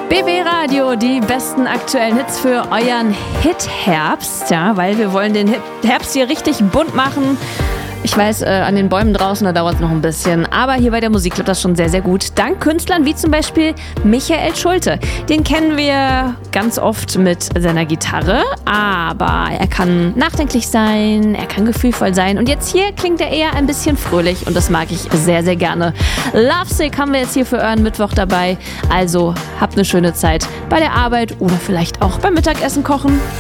BB Radio, die besten aktuellen Hits für euren Hit-Herbst, ja, weil wir wollen den Herbst hier richtig bunt machen. Ich weiß, an den Bäumen draußen, da dauert es noch ein bisschen, aber hier bei der Musik klappt das schon sehr, sehr gut. Dank Künstlern wie zum Beispiel Michael Schulte. Den kennen wir ganz oft mit seiner Gitarre, aber er kann nachdenklich sein, er kann gefühlvoll sein und jetzt hier klingt er eher ein bisschen fröhlich und das mag ich sehr, sehr gerne. Lovesick haben wir jetzt hier für euren Mittwoch dabei, also habt eine schöne Zeit bei der Arbeit oder vielleicht auch beim Mittagessen kochen.